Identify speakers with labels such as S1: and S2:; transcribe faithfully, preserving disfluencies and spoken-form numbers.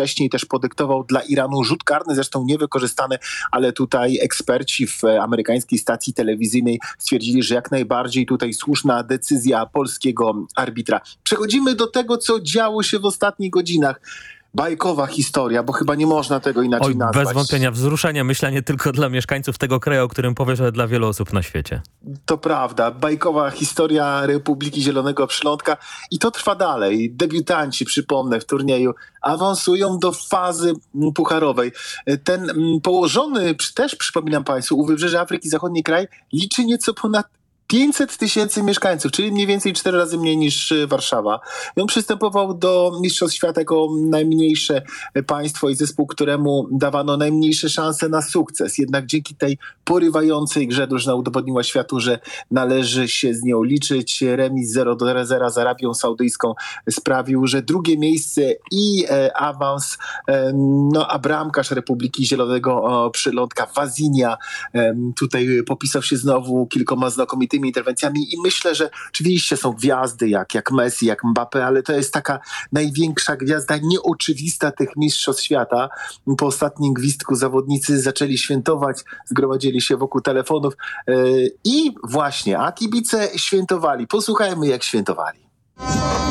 S1: wcześniej też podyktował dla Iranu rzut karny, zresztą niewykorzystany, ale tutaj eksperci w amerykańskiej stacji telewizyjnej stwierdzili, że jak najbardziej tutaj słuszna decyzja polskiego arbitra. Przechodzimy do tego, co działo się w ostatnich godzinach. Bajkowa historia, bo chyba nie można tego inaczej
S2: Oj,
S1: nazwać.
S2: bez wątpienia wzruszenie, myślę, nie tylko dla mieszkańców tego kraju, o którym powiesz, ale dla wielu osób na świecie.
S1: To prawda. Bajkowa historia Republiki Zielonego Przylądka i to trwa dalej. Debiutanci, przypomnę, w turnieju awansują do fazy pucharowej. Ten położony, też przypominam państwu, u wybrzeża Afryki Zachodniej kraj liczy nieco ponad pięćset tysięcy mieszkańców, czyli mniej więcej cztery razy mniej niż Warszawa. I on przystępował do Mistrzostw Świata jako najmniejsze państwo i zespół, któremu dawano najmniejsze szanse na sukces. Jednak dzięki tej porywającej grze drużyna udowodniła światu, że należy się z nią liczyć. Remis zero do zera z Arabią Saudyjską sprawił, że drugie miejsce i e, awans, e, no a bramkarz Republiki Zielonego Przylądka, Wazinia, e, tutaj popisał się znowu kilkoma znakomitymi interwencjami i myślę, że oczywiście są gwiazdy jak, jak Messi, jak Mbappé, ale to jest taka największa gwiazda nieoczywista tych mistrzostw świata. Po ostatnim gwizdku zawodnicy zaczęli świętować, zgromadzili się wokół telefonów yy, i właśnie, a kibice świętowali. Posłuchajmy, jak świętowali.